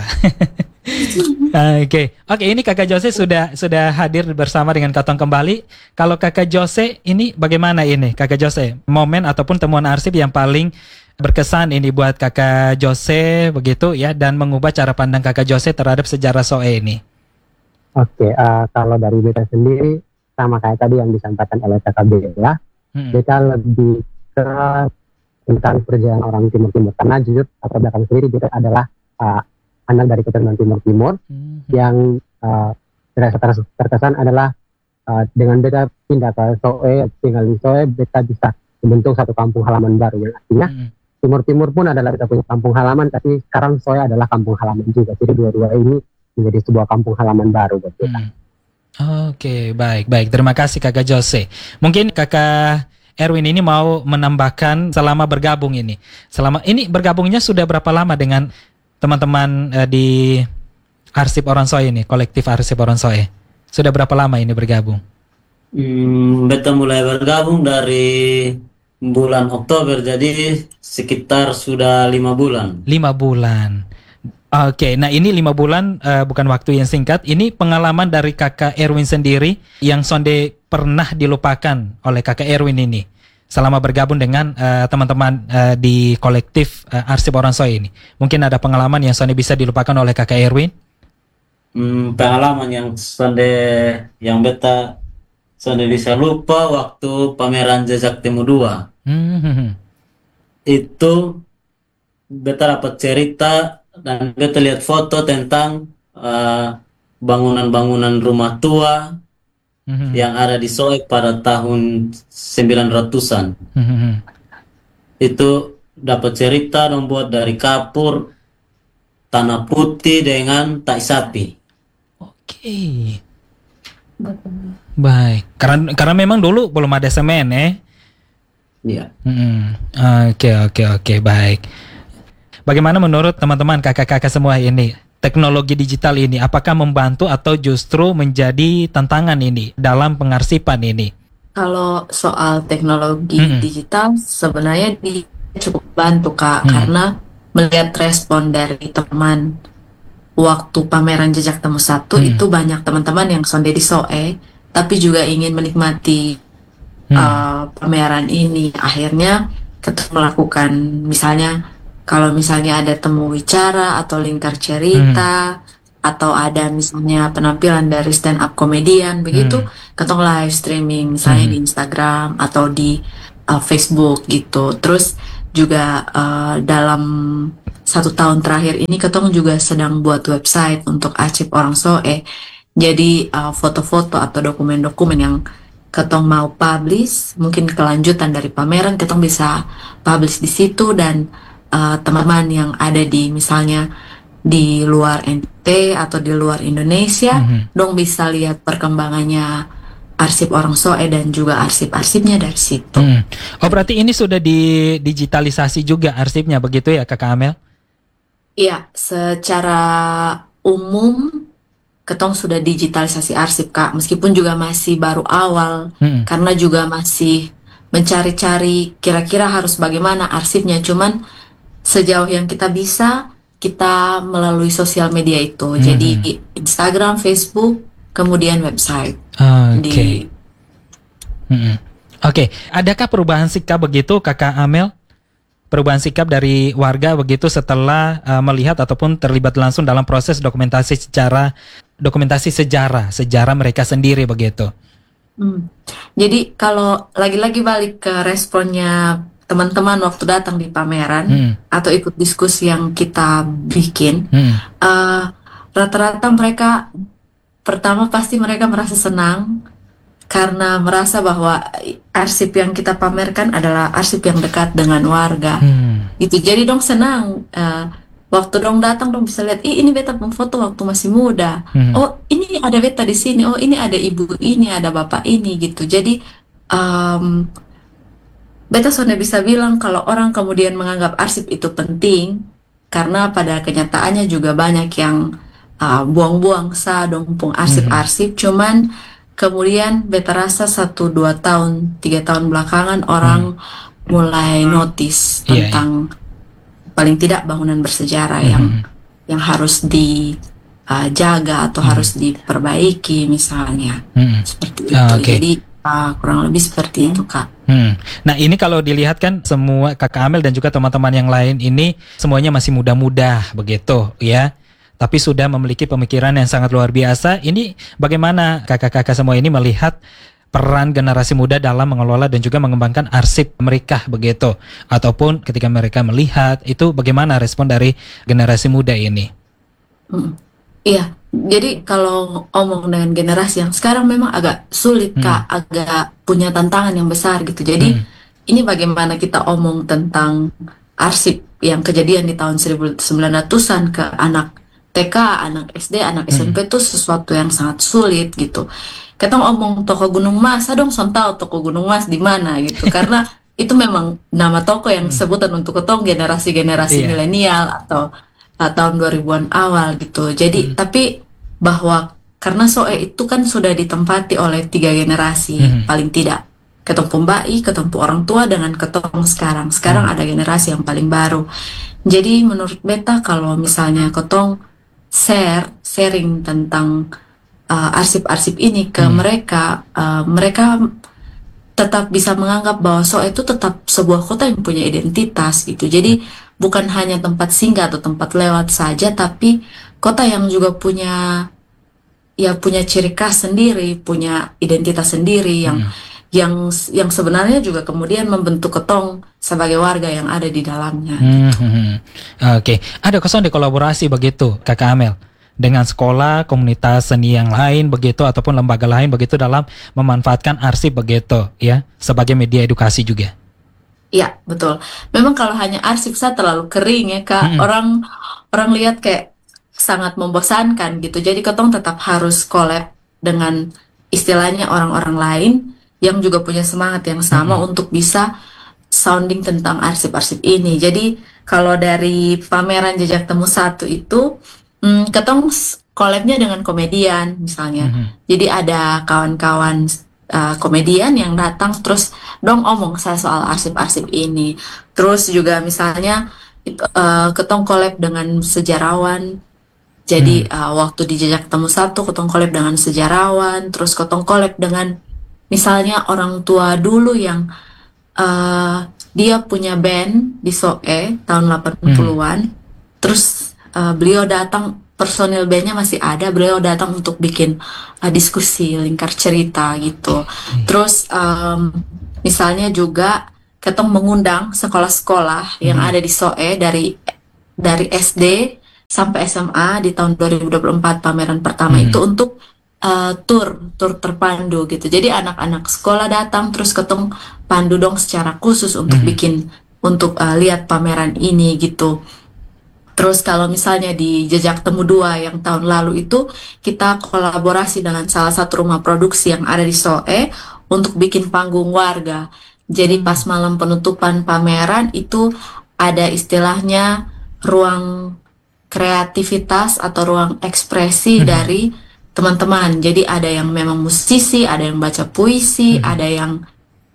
Speaker 2: Oke, ini kakak Jose sudah hadir bersama dengan Katong kembali. Kalau kakak Jose ini bagaimana ini, kakak Jose? Momen ataupun temuan arsip yang paling berkesan ini buat kakak Jose begitu ya, dan mengubah cara pandang kakak Jose terhadap sejarah Soe ini.
Speaker 9: Oke, kalau dari beta sendiri sama kayak tadi yang disampaikan oleh kakak Bella, beta lebih tentang perjalanan orang Timur karena jujur latar belakang sendiri dia adalah anak dari keturunan Timur yang terkesan adalah dengan beta pindah ke Soe, tinggal di Soe, beta bisa membentuk satu kampung halaman baru yang artinya Timur pun adalah kita punya kampung halaman, tapi sekarang Soe adalah kampung halaman juga. Jadi dua-dua ini menjadi sebuah kampung halaman baru buat kita.
Speaker 2: Oke, baik. Terima kasih Kakak Jose. Mungkin Kakak Erwin ini mau menambahkan selama bergabung ini. Selama ini bergabungnya sudah berapa lama dengan teman-teman di Arsip Oronsoe ini, kolektif Arsip Oronsoe? Sudah berapa lama ini bergabung?
Speaker 5: Beta mulai bergabung dari bulan Oktober, jadi sekitar sudah 5 bulan.
Speaker 2: 5 bulan. Oke, nah ini 5 bulan bukan waktu yang singkat. Ini pengalaman dari Kakak Erwin sendiri yang sonde pernah dilupakan oleh Kakak Erwin ini selama bergabung dengan teman-teman di kolektif Arsip Oronsoe ini. Mungkin ada pengalaman yang sonde bisa dilupakan oleh Kakak Erwin?
Speaker 5: Pengalaman yang beta sonde bisa lupa waktu pameran Jejak Temu 2. Itu beta dapat cerita dan beta lihat foto tentang bangunan-bangunan rumah tua yang ada di Soek pada tahun 900-an. Itu dapat cerita membuat dari kapur, tanah putih dengan tai sapi.
Speaker 2: Oke. Baik. Karena memang dulu belum ada semen
Speaker 5: Iya.
Speaker 2: Oke, baik. Bagaimana menurut teman-teman kakak-kakak semua ini, teknologi digital ini apakah membantu atau justru menjadi tantangan ini dalam pengarsipan ini?
Speaker 3: Kalau soal teknologi digital sebenarnya cukup bantu Kak, karena melihat respon dari teman waktu pameran Jejak Temu 1 itu banyak teman-teman yang sonde di Soe tapi juga ingin menikmati pameran ini. Akhirnya kita melakukan kalau misalnya ada temu bicara atau lingkar cerita atau ada misalnya penampilan dari stand up komedian begitu, ketong live streaming misalnya di Instagram atau di Facebook gitu. Terus juga dalam 1 tahun terakhir ini ketong juga sedang buat website untuk Arsip Oronsoe. Jadi foto-foto atau dokumen-dokumen yang ketong mau publish, mungkin kelanjutan dari pameran ketong bisa publish di situ, dan teman-teman yang ada di misalnya di luar NTT atau di luar Indonesia dong bisa lihat perkembangannya Arsip Oronsoe dan juga arsip-arsipnya dari situ.
Speaker 2: Oh, berarti ini sudah didigitalisasi juga arsipnya begitu ya Kakak Amel?
Speaker 3: Iya, secara umum ketong sudah digitalisasi arsip Kak, meskipun juga masih baru awal karena juga masih mencari-cari kira-kira harus bagaimana arsipnya. Cuman sejauh yang kita bisa, kita melalui sosial media itu. Jadi Instagram, Facebook, kemudian website.
Speaker 2: Oke. Adakah perubahan sikap begitu Kakak Amel? Perubahan sikap dari warga begitu setelah melihat ataupun terlibat langsung dalam proses dokumentasi sejarah mereka sendiri begitu.
Speaker 3: Jadi kalau lagi-lagi balik ke responnya teman-teman waktu datang di pameran atau ikut diskusi yang kita bikin, rata-rata mereka pertama pasti mereka merasa senang karena merasa bahwa arsip yang kita pamerkan adalah arsip yang dekat dengan warga. Gitu. Jadi dong senang waktu dong datang dong bisa lihat, ini beta foto waktu masih muda. Oh, ini ada beta di sini. Oh, ini ada ibu ini, ada bapak ini gitu. Jadi beta sudah bisa bilang kalau orang kemudian menganggap arsip itu penting, karena pada kenyataannya juga banyak yang buang-buang dompung arsip-arsip. Cuman kemudian beta rasa 1-2 tahun 3 tahun belakangan orang mulai notice tentang paling tidak bangunan bersejarah yang harus dijaga atau harus diperbaiki misalnya. Seperti itu. Jadi kurang lebih seperti itu Kak.
Speaker 2: Nah ini kalau dilihat kan semua Kakak Amel dan juga teman-teman yang lain ini semuanya masih muda-muda begitu ya, tapi sudah memiliki pemikiran yang sangat luar biasa. Ini bagaimana kakak-kakak semua ini melihat peran generasi muda dalam mengelola dan juga mengembangkan arsip mereka begitu, ataupun ketika mereka melihat itu bagaimana respon dari generasi muda ini?
Speaker 3: Iya, jadi kalau ngomong dengan generasi yang sekarang memang agak sulit Kak, agak punya tantangan yang besar gitu. Jadi ini bagaimana kita omong tentang arsip yang kejadian di tahun 1900-an ke anak TK, anak SD, anak SMP itu sesuatu yang sangat sulit gitu. Kita ngomong toko Gunung Mas, dong son tahu toko Gunung Mas di mana gitu. Karena itu memang nama toko yang sebutan untuk ketong generasi-generasi milenial atau tahun 2000-an awal gitu. Jadi tapi bahwa karena Soe itu kan sudah ditempati oleh 3 generasi paling tidak. Ketong pembai, ketong orang tua dengan ketong sekarang. Sekarang ada generasi yang paling baru. Jadi menurut beta kalau misalnya ketong sharing tentang arsip-arsip ini ke mereka, mereka tetap bisa menganggap bahwa Soe itu tetap sebuah kota yang punya identitas gitu. Jadi bukan hanya tempat singgah atau tempat lewat saja, tapi kota yang juga punya ciri khas sendiri, punya identitas sendiri yang sebenarnya juga kemudian membentuk ketong sebagai warga yang ada di dalamnya.
Speaker 2: Oke. Ada kesan kolaborasi begitu, Kakak Amel, dengan sekolah, komunitas seni yang lain begitu, ataupun lembaga lain begitu dalam memanfaatkan arsip begitu ya, sebagai media edukasi juga?
Speaker 3: Iya, betul. Memang kalau hanya arsip saya terlalu kering ya Kak. Orang lihat kayak sangat membosankan gitu. Jadi ketong tetap harus collab dengan istilahnya orang-orang lain yang juga punya semangat yang sama untuk bisa sounding tentang arsip-arsip ini. Jadi kalau dari pameran Jejak Temu 1 itu ketong collabnya dengan komedian misalnya. Jadi ada kawan-kawan komedian yang datang terus dong omong saya soal arsip-arsip ini. Terus juga misalnya ketong collab dengan sejarawan. Jadi waktu di Jejak Temu 1 ketong collab dengan sejarawan, terus ketong collab dengan misalnya orang tua dulu yang dia punya band di Soe tahun 80-an. Terus beliau datang, personil bandnya masih ada, beliau datang untuk bikin diskusi lingkar cerita gitu. Terus misalnya juga ketong mengundang sekolah-sekolah yang ada di Soe dari SD sampai SMA di tahun 2024 pameran pertama itu untuk tur terpandu gitu. Jadi anak-anak sekolah datang terus ketong pandu dong secara khusus untuk lihat pameran ini gitu. Terus kalau misalnya di Jejak Temu 2 yang tahun lalu itu kita kolaborasi dengan salah satu rumah produksi yang ada di Soe untuk bikin panggung warga. Jadi pas malam penutupan pameran itu ada istilahnya ruang kreativitas atau ruang ekspresi dari teman-teman. Jadi ada yang memang musisi, ada yang baca puisi, ada yang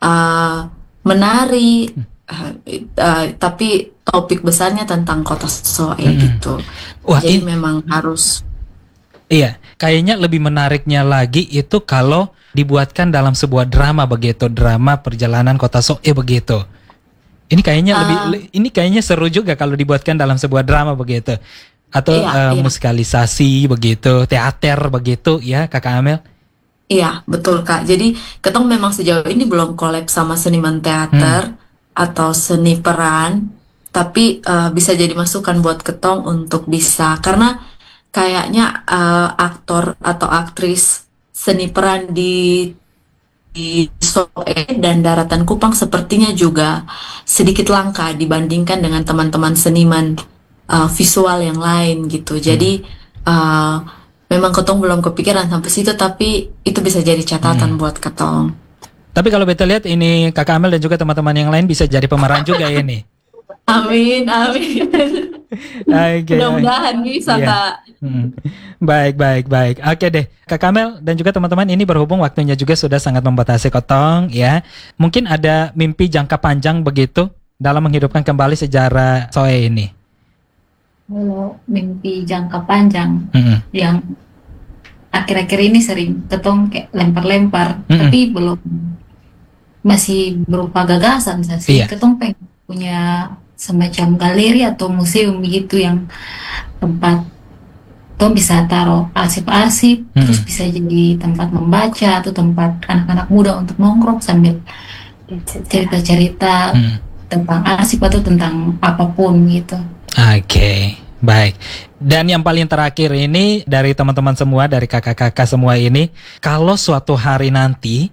Speaker 3: menari, tapi topik besarnya tentang kota Soe gitu.
Speaker 2: Wah,
Speaker 3: jadi memang harus.
Speaker 2: Iya, kayaknya lebih menariknya lagi itu kalau dibuatkan dalam sebuah drama begitu, drama perjalanan kota Soe begitu. Ini kayaknya ini kayaknya seru juga kalau dibuatkan dalam sebuah drama begitu. Atau musikalisasi begitu, teater begitu ya, Kakak Amel?
Speaker 3: Iya, betul Kak. Jadi ketong memang sejauh ini belum collab sama seniman teater atau seni peran, tapi bisa jadi masukan buat ketong untuk bisa, karena kayaknya aktor atau aktris seni peran di Soe dan Daratan Kupang sepertinya juga sedikit langka dibandingkan dengan teman-teman seniman visual yang lain gitu. Jadi memang ketong belum kepikiran sampai situ, tapi itu bisa jadi catatan buat ketong.
Speaker 2: Tapi kalau beta lihat ini Kakak Amel dan juga teman-teman yang lain bisa jadi pemeran juga ini.
Speaker 3: Amin.
Speaker 2: Okay,
Speaker 3: mudah-mudahan bisa Kak.
Speaker 2: Baik. Oke deh, Kakak Amel dan juga teman-teman, ini berhubung waktunya juga sudah sangat membatasi ketong ya. Mungkin ada mimpi jangka panjang begitu dalam menghidupkan kembali sejarah Soe ini.
Speaker 7: Kalau mimpi jangka panjang yang akhir-akhir ini sering ketong kayak lempar-lempar, tapi belum, masih berupa gagasan sih. Ketong pengen punya semacam galeri atau museum gitu yang tempat Tong bisa taruh arsip-arsip, terus bisa jadi tempat membaca atau tempat anak-anak muda untuk nongkrong sambil cerita-cerita tentang arsip atau tentang apapun gitu.
Speaker 2: Oke, baik. Dan yang paling terakhir ini dari teman-teman semua, dari kakak-kakak semua ini, kalau suatu hari nanti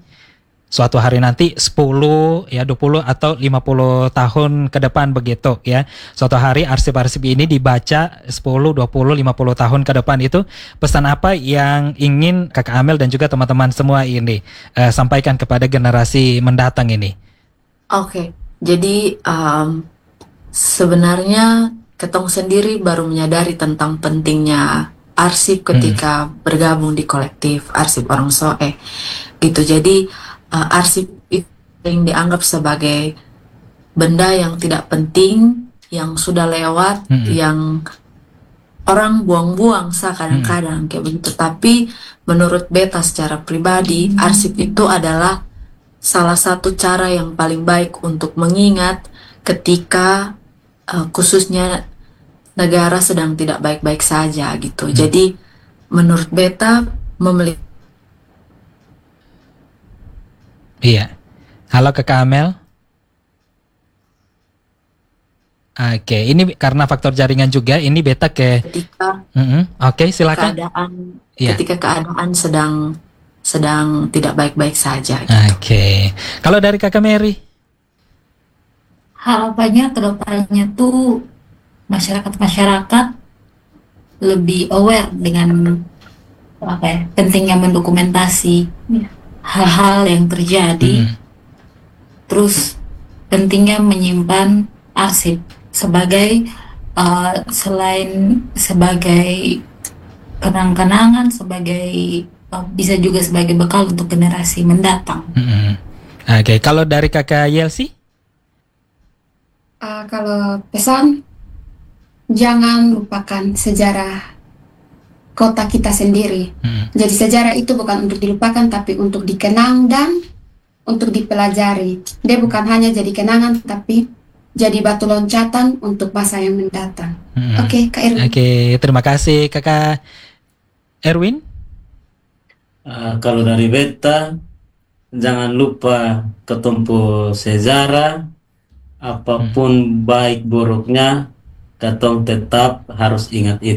Speaker 2: 10 ya 20 atau 50 tahun ke depan begitu ya. Suatu hari arsip-arsip ini dibaca 10, 20, 50 tahun ke depan, itu pesan apa yang ingin Kakak Amel dan juga teman-teman semua ini sampaikan kepada generasi mendatang ini?
Speaker 3: Oke, jadi sebenarnya Ketong sendiri baru menyadari tentang pentingnya arsip ketika bergabung di kolektif Arsip Orang Soe gitu. Jadi arsip itu yang dianggap sebagai benda yang tidak penting, yang sudah lewat, yang orang buang-buang kadang-kadang kayak begitu. Tapi menurut beta secara pribadi, arsip itu adalah salah satu cara yang paling baik untuk mengingat ketika khususnya negara sedang tidak baik-baik saja gitu. Jadi menurut beta memiliki.
Speaker 2: Iya. Halo Kakak Amel. Oke, ini karena faktor jaringan juga, ini beta ke
Speaker 3: ketika
Speaker 2: Oke, silakan.
Speaker 3: Ketika keadaan sedang tidak baik-baik saja gitu.
Speaker 2: Oke. Kalau dari Kakak Mary?
Speaker 7: Harapannya kedepannya tuh masyarakat lebih aware dengan pentingnya mendokumentasi hal-hal yang terjadi, terus pentingnya menyimpan arsip sebagai selain sebagai kenang-kenangan, sebagai bisa juga sebagai bekal untuk generasi mendatang.
Speaker 2: Oke, kalau dari Kakak Yelsi?
Speaker 6: Kalau pesan, jangan lupakan sejarah kota kita sendiri. Jadi sejarah itu bukan untuk dilupakan, tapi untuk dikenang dan untuk dipelajari. Dia bukan hanya jadi kenangan, tapi jadi batu loncatan untuk masa yang mendatang. Oke, Kak Erwin.
Speaker 2: Oke, terima kasih Kakak Erwin.
Speaker 5: Kalau dari beta, jangan lupa ketumpu sejarah, apapun baik buruknya, katong tetap harus ingat itu.